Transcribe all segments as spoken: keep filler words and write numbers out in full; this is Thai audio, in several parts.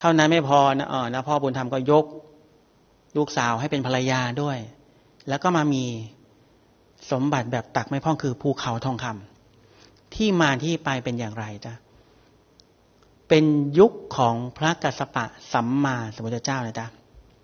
เท่านั้นไม่พอนะเออนะพ่อบุญธรรมก็ยกลูกสาวให้เป็นภรรยาด้วยแล้วก็มามีสมบัติแบบตักไม่พร่องคือภูเขาทองคำที่มาที่ไปเป็นอย่างไรจ๊ะเป็นยุคของพระกัสสปะสัมมาสัมพุทธเจ้านะจ๊ะ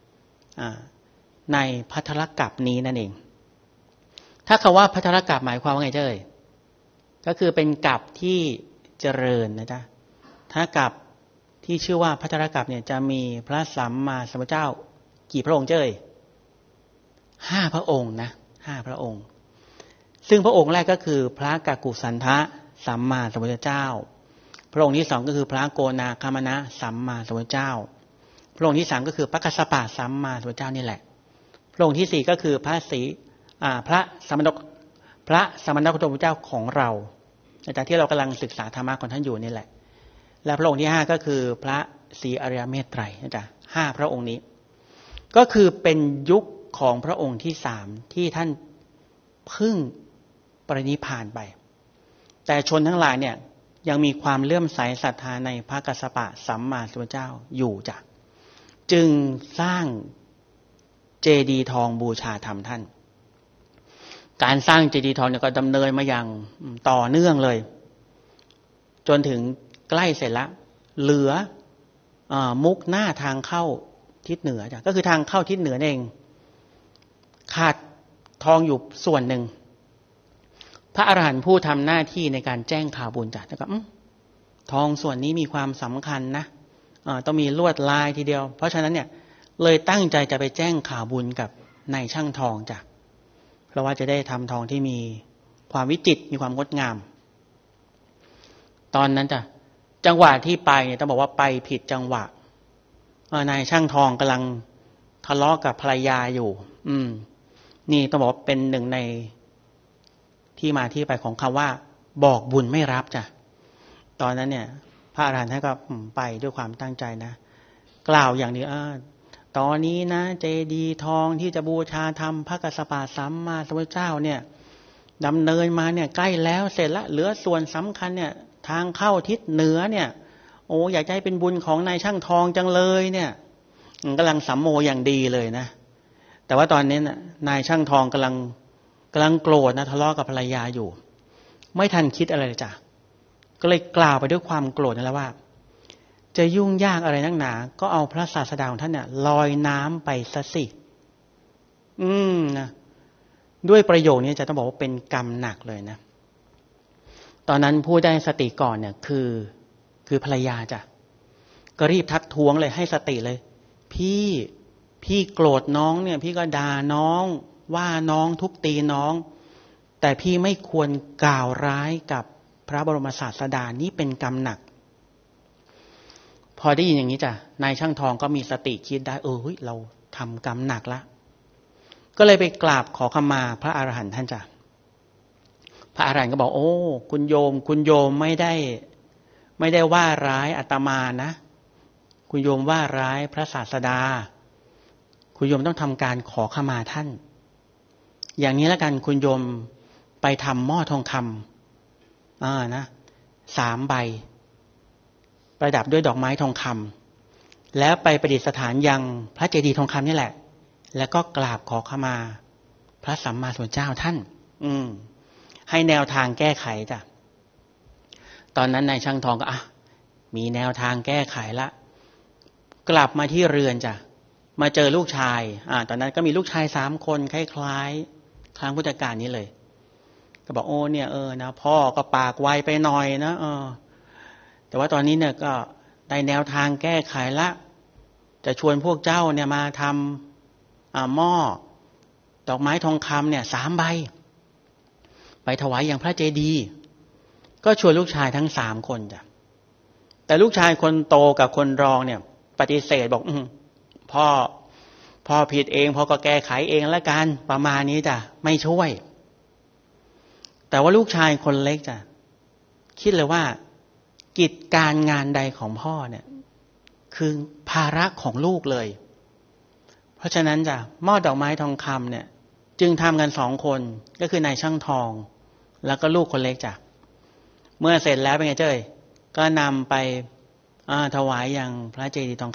ในภัททรกัปนี้นั่นเองถ้าคำว่าภัททรกัปหมายความว่าไงเจ้ยก็คือเป็นกัปที่เจริญนะจ๊ะถ้ากัปที่ชื่อว่าภัททรกัปเนี่ยจะมีพระสัมมาสัมพุทธเจ้ากี่พระองค์เจ้ยห้าพระองค์นะห้าพระองค์ซึ่งพระองค์แรกก็คือพระกักกุสันทะสัมมาสัมพุทธเจ้าพระองค์ที่สองก็คือพระโกนาคามนะสัมมาสัมพุทธเจ้าพระองค์ที่สามก็คือพระกัสสปะสัมมาสัมพุทธเจ้านี่แหละพระองค์ที่สี่ก็คือพระศรีอ่าพระสมณกพระสมณโคตมพุทธเจ้าของเราอาจารย์ที่เรากำลังศึกษาธรรมะของท่านอยู่นี่แหละและพระองค์ที่ห้าก็คือพระศรีอริยเมตไตรนะจ๊ะห้าพระองค์นี้ก็คือเป็นยุคของพระองค์ที่สามที่ท่านเพิ่งปรินิพพานไปแต่ชนทั้งหลายเนี่ยยังมีความเลื่อมใสศรัทธาในพระกัสสปะสัมมาสัมพุทธเจ้าอยู่จ้ะจึงสร้างเจดีย์ทองบูชาธรรมท่านการสร้างเจดีย์ทองเนี่ยก็ดำเนินมาอย่างต่อเนื่องเลยจนถึงใกล้เสร็จแล้วเหลือมุกหน้าทางเข้าทิศเหนือจ้ะก็คือทางเข้าทิศเหนือเองขาดทองอยู่ส่วนหนึ่งพระอรหันต์ผู้ทำหน้าที่ในการแจ้งข่าวบุญจ้ะแล้วก็ทองส่วนนี้มีความสำคัญนะต้องมีลวดลายทีเดียวเพราะฉะนั้นเนี่ยเลยตั้งใจจะไปแจ้งข่าวบุญกับนายช่างทองจ้ะเพราะว่าจะได้ทำทองที่มีความวิจิตรมีความงดงามตอนนั้นจ้ะจังหวะที่ไปเนี่ยต้องบอกว่าไปผิดจังหวะนายช่างทองกำลังทะเลาะกับภรรยาอยู่อืมนี่ต้องบอกว่าเป็นหนึ่งในที่มาที่ไปของคำว่าบอกบุญไม่รับจ้ะตอนนั้นเนี่ยพระอรหันต์ท่านก็ไปด้วยความตั้งใจนะกล่าวอย่างนี้อ่าตอนนี้นะเจดีย์ทองที่จะบูชาธรรมพระกัสสปะสัมมาสัมพุทธเจ้าเนี่ยดำเนินมาเนี่ยใกล้แล้วเสร็จละเหลือส่วนสำคัญเนี่ยทางเข้าทิศเหนือเนี่ยโอ้อยากจะให้เป็นบุญของนายช่างทองจังเลยเนี่ยกำลังสัมโมอย่างดีเลยนะแต่ว่าตอนนี้นะนายช่างทองกำลังกำลังโกรธนะทะเลาะกับภรรยาอยู่ไม่ทันคิดอะไรเลยจ้ะก็เลยกล่าวไปด้วยความโกรธนั่นแหละว่าจะยุ่งยากอะไรนักหนาก็เอาพระศาสดาของท่านเนี่ยลอยน้ำไปซะสิอืมนะด้วยประโยคนี้จะต้องบอกว่าเป็นกรรมหนักเลยนะตอนนั้นผู้ได้สติก่อนเนี่ยคือคือภรรยาจ้ะก็รีบทักท้วงเลยให้สติเลยพี่พี่โกรธน้องเนี่ยพี่ก็ด่าน้องว่าน้องทุบตีน้องแต่พี่ไม่ควรกล่าวร้ายกับพระบรมศาสดานี่เป็นกรรมหนักพอได้ยินอย่างนี้จ้ะนายช่างทองก็มีสติคิดได้เออเฮ้ยเราทำกรรมหนักละก็เลยไปกราบขอขมาพระอรหันต์ท่านจ้ะพระอรหันต์ก็บอกโอ้คุณโยมคุณโยมไม่ได้ไม่ได้ว่าร้ายอาตมานะคุณโยมว่าร้ายพระศาสดาคุณโยมต้องทำการขอขมาท่านอย่างนี้แล้วกันคุณโยมไปทำหม้อทองคำอ่านะสามใบประดับด้วยดอกไม้ทองคำแล้วไปประดิษฐานยังพระเจดีย์ทองคำนี่แหละแล้วก็กราบขอขมาพระสัมมาสัมพุทธเจ้าท่านอืมให้แนวทางแก้ไขจ้ะตอนนั้นนายช่างทองก็อ่ะมีแนวทางแก้ไขละกลับมาที่เรือนจ้ะมาเจอลูกชายอ่าตอนนั้นก็มีลูกชายสามคนคล้ายๆทางพุทธการนี้เลยก็บอกโอ้เนี่ยเออนะพ่อก็ปากไวไปหน่อยนะเออแต่ว่าตอนนี้เนี่ยก็ได้แนวทางแก้ไขละจะชวนพวกเจ้าเนี่ยมาทำอ่าหม้อดอกไม้ทองคำเนี่ยสามใบไปถวายอย่างพระเจดีย์ก็ชวนลูกชายทั้งสามคนจ้ะแต่ลูกชายคนโตกับคนรองเนี่ยปฏิเสธบอกอืพ่อพ่อผิดเองพ่อก็แก้ไขเองละกันประมาณนี้จ้ะไม่ช่วยแต่ว่าลูกชายคนเล็กจ้ะคิดเลยว่ากิจการงานใดของพ่อเนี่ยคือภาระของลูกเลยเพราะฉะนั้นจ้ะหม้อดอกไม้ทองคำเนี่ยจึงทำกันสองคนก็คือนายช่างทองแล้วก็ลูกคนเล็กจ้ะเมื่อเสร็จแล้วเป็นไงเจ้ยก็นำไปถวายอย่างพระเจดีย์ทอง